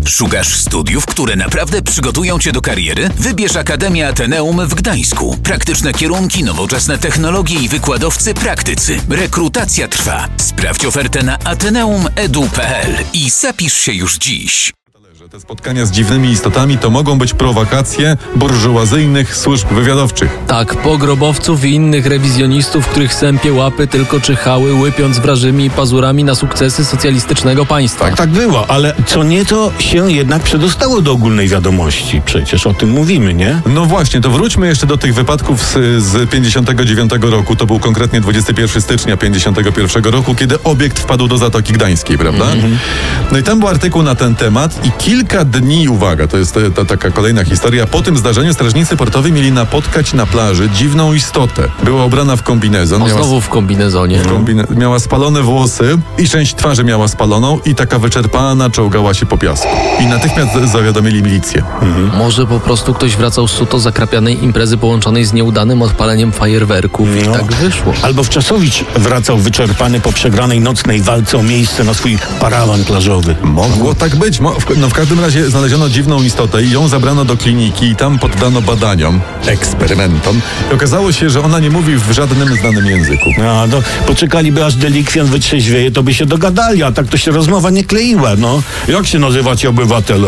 Szukasz studiów, które naprawdę przygotują Cię do kariery? Wybierz Akademię Ateneum w Gdańsku. Praktyczne kierunki, nowoczesne technologie i wykładowcy praktycy. Rekrutacja trwa. Sprawdź ofertę na ateneum.edu.pl i zapisz się już dziś. Te spotkania z dziwnymi istotami to mogą być prowokacje burżuazyjnych służb wywiadowczych. Tak, pogrobowców i innych rewizjonistów, których sępie łapy tylko czyhały, łypiąc wrażymi pazurami na sukcesy socjalistycznego państwa. Tak było, ale co nieco się jednak przedostało do ogólnej wiadomości. Przecież o tym mówimy, nie? No właśnie, to wróćmy jeszcze do tych wypadków z 59 roku. To był konkretnie 21 stycznia 51 roku, kiedy obiekt wpadł do Zatoki Gdańskiej, prawda? No i tam był artykuł na ten temat i kilka dni, uwaga, to jest taka kolejna historia, po tym zdarzeniu strażnicy portowi mieli napotkać na plaży dziwną istotę. Była ubrana w kombinezon. Znowu w kombinezonie. Miała spalone włosy i część twarzy miała spaloną i taka wyczerpana czołgała się po piasku. I natychmiast zawiadomili milicję. Może po prostu ktoś wracał z suto zakrapianej imprezy połączonej z nieudanym odpaleniem fajerwerków i tak wyszło. Albo Wczasowicz wracał wyczerpany po przegranej nocnej walce o miejsce na swój parawan plażowy. Mogło tak być. W każdym razie znaleziono dziwną istotę i ją zabrano do kliniki i tam poddano badaniom, eksperymentom. I okazało się, że ona nie mówi w żadnym znanym języku. No, poczekaliby aż delikwent wytrzeźwieje, to by się dogadali, a tak to się rozmowa nie kleiła, no. Jak się nazywacie obywatelu?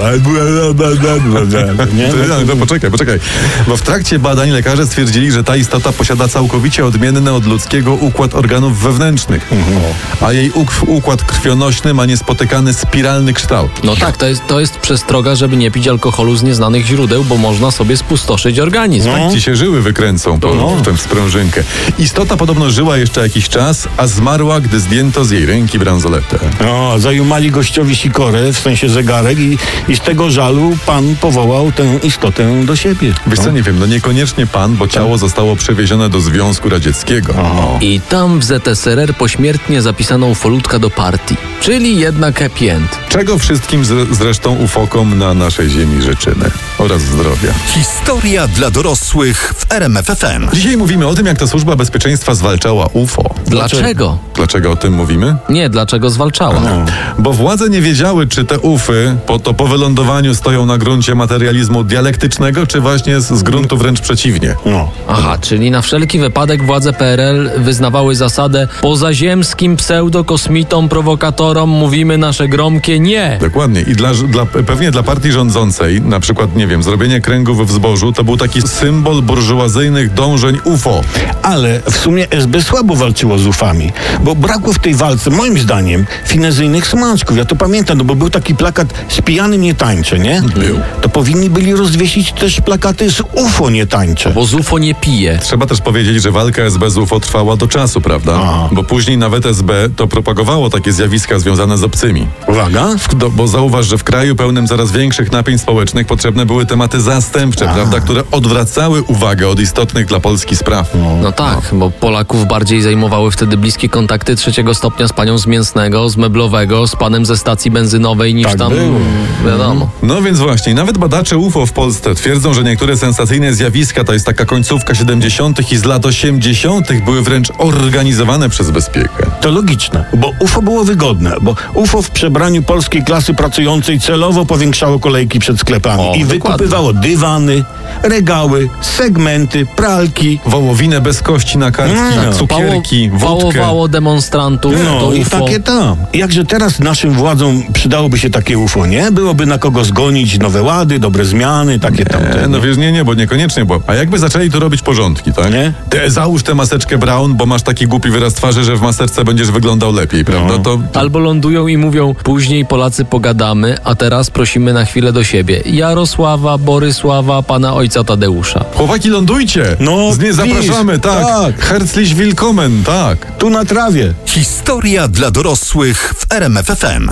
No poczekaj. Bo w trakcie badań lekarze stwierdzili, że ta istota posiada całkowicie odmienny od ludzkiego układ organów wewnętrznych. A jej układ krwionośny ma niespotykany spiralny kształt. No tak, to jest przestroga, żeby nie pić alkoholu z nieznanych źródeł, bo można sobie spustoszyć organizm. Tak ci się żyły wykręcą w tę sprężynkę. Istota podobno żyła jeszcze jakiś czas, a zmarła, gdy zdjęto z jej ręki bransoletę. Zajumali gościowi sikorę, w sensie zegarek i z tego żalu pan powołał tę istotę do siebie. Wiesz co, nie wiem, niekoniecznie pan, bo ciało zostało przewiezione do Związku Radzieckiego. I tam w ZSRR pośmiertnie zapisano ufolutka do partii. Czyli jednak happy end. Czego wszystkim zresztą ufokom na naszej ziemi życzymy. Oraz zdrowia. Historia dla dorosłych w RMF FM. Dzisiaj mówimy o tym, jak ta służba bezpieczeństwa zwalczała UFO. Dlaczego? Dlaczego o tym mówimy? Nie, dlaczego zwalczała? Bo władze nie wiedziały, czy te UFy po wylądowaniu stoją na gruncie materializmu dialektycznego, czy właśnie z gruntu wręcz przeciwnie. Aha, czyli na wszelki wypadek władze PRL wyznawały zasadę pozaziemskim pseudokosmitom, prowokatorom mówimy nasze gromkie nie. Dokładnie. I pewnie dla partii rządzącej, na przykład, nie wiem, zrobienie kręgów w zbożu, to był taki symbol burżuazyjnych dążeń UFO. Ale w sumie SB słabo walczyło z UFami, bo brakło w tej walce, moim zdaniem, finezyjnych smaczków. Ja to pamiętam, bo był taki plakat z pijanym nie tańczę, nie? Był. To powinni byli rozwiesić też plakaty z UFO nie tańczę. Bo z UFO nie pije. Trzeba też powiedzieć, że walka SB z UFO trwała do czasu, prawda? Bo później nawet SB to propagowało takie zjawiska związane z obcymi. Uwaga. Bo zauważ, że w kraju pełnym coraz większych napięć społecznych potrzebne były tematy zastępcze, prawda? Które odwracały uwagę od istotnych dla Polski spraw. No tak, bo Polaków bardziej zajmowały wtedy bliskie kontakty 3. stopnia z panią z mięsnego, z meblowego, z panem ze stacji benzynowej niż tak tam, było. Wiadomo. No więc właśnie, nawet badacze UFO w Polsce twierdzą, że niektóre sensacyjne zjawiska, to jest taka końcówka 70. i z lat 80. były wręcz organizowane przez bezpiekę. To logiczne, bo UFO było wygodne, bo UFO w przebraniu polskiej klasy pracującej celowo powiększało kolejki przed sklepami i wykupywało dywany, regały, segmenty, pralki. Wołowinę bez kości na kartki, cukierki, wódkę. Pałowało demonstrantów do i UFO. takie tam. Jakże teraz naszym władzom przydałoby się takie UFO, nie? Byłoby na kogo zgonić nowe łady, dobre zmiany, takie tam. No wiesz, nie, bo niekoniecznie, bo a jakby zaczęli tu robić porządki, tak? Nie? Załóż tę maseczkę brown, bo masz taki głupi wyraz twarzy, że w maseczce będziesz wyglądał lepiej, prawda? To... Albo lądują i mówią, później Polacy pogadamy, a teraz prosimy na chwilę do siebie. Jarosława, Borysława, pana ojca Tadeusza. Chłopaki, lądujcie! Zapraszamy, tak. Herzlich willkommen, tak. Tu na trawie. Historia dla dorosłych w RMF FM.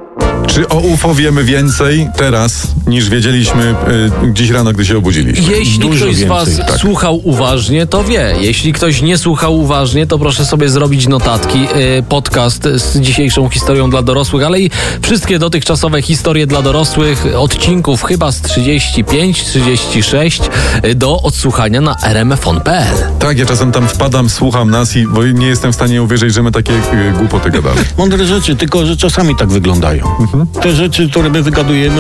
Czy o UFO wiemy więcej teraz, niż wiedzieliśmy dziś rano, gdy się obudziliśmy? Jeśli ktoś z was słuchał uważnie, to wie. Jeśli ktoś nie słuchał uważnie, to proszę sobie zrobić notatki. Podcast z dzisiejszą historią dla dorosłych, ale i wszystkie dotychczasowe historie dla dorosłych, odcinków chyba z 35, 36 do odsłuchania na rmfon.pl. Tak, ja czasem tam wpadam, słucham nas bo nie jestem w stanie uwierzyć, że my takie głupoty gadamy. Mądre rzeczy, tylko że czasami tak wyglądają. Te rzeczy, które my wygadujemy,